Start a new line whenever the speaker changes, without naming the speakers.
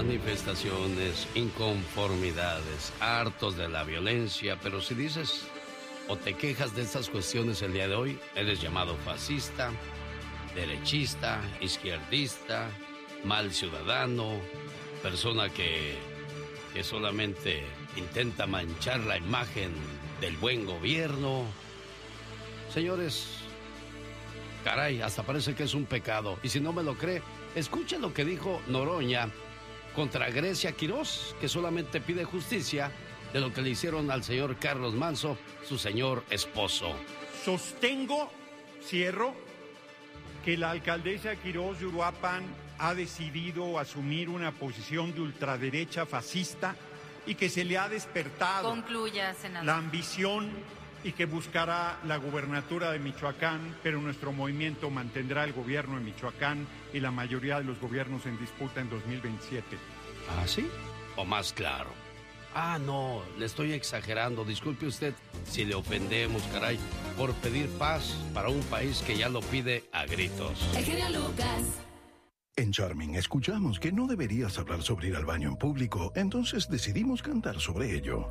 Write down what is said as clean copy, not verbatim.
manifestaciones, inconformidades, hartos de la violencia, pero si dices o te quejas de estas cuestiones el día de hoy, eres llamado fascista, derechista, izquierdista, mal ciudadano, persona que solamente intenta manchar la imagen del buen gobierno. Señores, caray, hasta parece que es un pecado. Y si no me lo cree, escuche lo que dijo Noroña contra Grecia Quirós, que solamente pide justicia de lo que le hicieron al señor Carlos Manso, su señor esposo.
Sostengo, cierro, que la alcaldesa Quirós de Uruapan ha decidido asumir una posición de ultraderecha fascista y que se le ha despertado
Concluya, senador.
la ambición y que buscará la gubernatura de Michoacán, pero nuestro movimiento mantendrá el gobierno de Michoacán y la mayoría de los gobiernos en disputa en 2027.
¿Ah, sí? ¿O más claro? Ah, no, le estoy exagerando. Disculpe usted si le ofendemos, caray, por pedir paz para un país que ya lo pide a gritos.
El genio Lucas.
En Charming escuchamos que no deberías hablar sobre ir al baño en público, entonces decidimos cantar sobre ello.